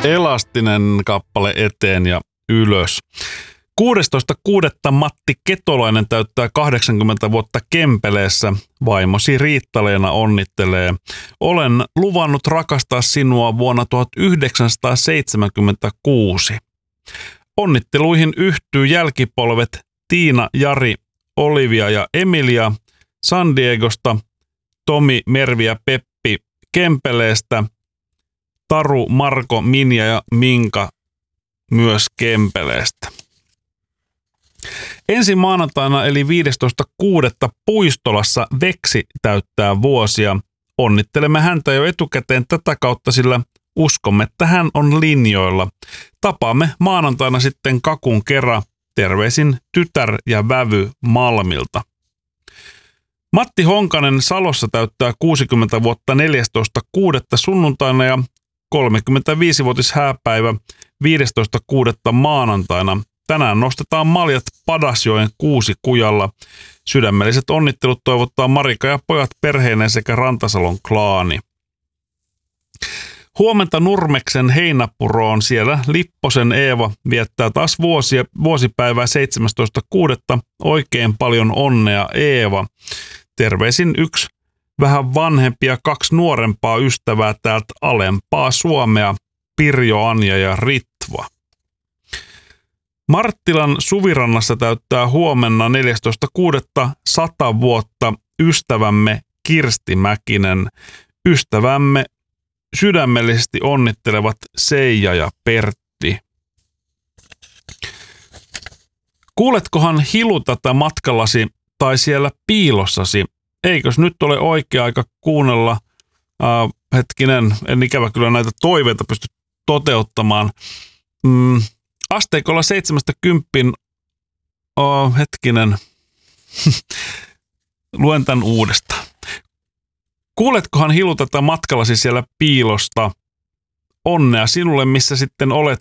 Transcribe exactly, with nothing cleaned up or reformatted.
Elastinen kappale eteen ja ylös. kuudestoista kuudetta Matti Ketolainen täyttää kahdeksankymmentä vuotta Kempeleessä. Vaimosi Riitta-Leena onnittelee. Olen luvannut rakastaa sinua vuonna tuhatyhdeksänsataaseitsemänkymmentäkuusi. Onnitteluihin yhtyy jälkipolvet Tiina, Jari, Olivia ja Emilia San Diegosta, Tomi, Mervi ja Peppi Kempeleestä, Taru, Marko, Minja ja Minka myös Kempeleestä. Ensi maanantaina eli viidestoista kuudetta Puistolassa Veksi täyttää vuosia. Onnittelemme häntä jo etukäteen tätä kautta, sillä uskomme, että hän on linjoilla. Tapaamme maanantaina sitten kakun kerran. Terveisin tytär ja vävy Malmilta. Matti Honkanen Salossa täyttää kuusikymmentä vuotta neljästoista kuudetta sunnuntaina ja kolmekymmentäviisivuotis hääpäivä viidestoista kuudetta maanantaina. Tänään nostetaan maljat Padasjoen Kuusikujalla. Sydämelliset onnittelut toivottaa Marika ja pojat perheineen sekä Rantasalon klaani. Huomenta Nurmeksen Heinäpuroon. Siellä Lipposen Eeva viettää taas vuosia, vuosipäivää seitsemästoista kuudetta Oikein paljon onnea Eeva. Terveisin yksi vähän vanhempi ja kaksi nuorempaa ystävää täältä alempaa Suomea, Pirjo, Anja ja Ritva. Marttilan Suvirannassa täyttää huomenna neljästoista kuudetta sata vuotta ystävämme Kirsti Mäkinen. Ystävämme sydämellisesti onnittelevat Seija ja Pertti. Kuuletkohan Hilu tätä matkallasi tai siellä piilossasi? Eikös nyt ole oikea aika kuunnella? Äh, hetkinen, en ikävä kyllä näitä toiveita pysty toteuttamaan. Mm, asteikolla seitsemästä kymppiin, oh, hetkinen, luen tämän uudestaan. Kuuletkohan Hilu tätä matkallasi siellä piilosta? Onnea sinulle, missä sitten olet